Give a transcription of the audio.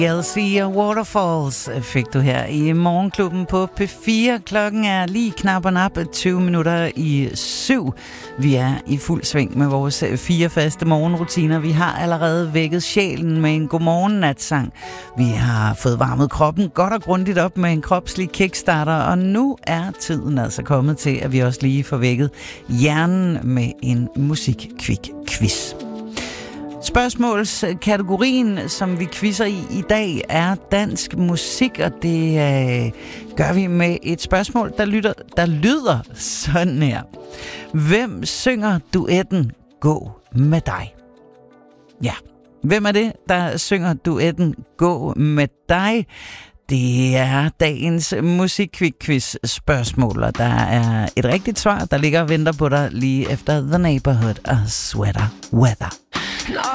LC og Waterfalls fik du her i Morgenklubben på P4. Klokken er lige knap og nap 20 minutter i 7. Vi er i fuld sving med vores 4 faste morgenrutiner. Vi har allerede vækket sjælen med en godmorgen-natsang. Vi har fået varmet kroppen godt og grundigt op med en kropslig kickstarter, og nu er tiden altså kommet til, at vi også lige får vækket hjernen med en musikkvik-quiz. Spørgsmålskategorien, som vi quizzer i dag, er dansk musik, og det gør vi med et spørgsmål, der lyder sådan her. Hvem synger duetten Gå med dig? Ja, hvem er det, der synger duetten Gå med dig? Det er dagens musikkvik-quiz spørgsmål, og der er et rigtigt svar, der ligger og venter på dig lige efter The Neighborhood og Sweater Weather.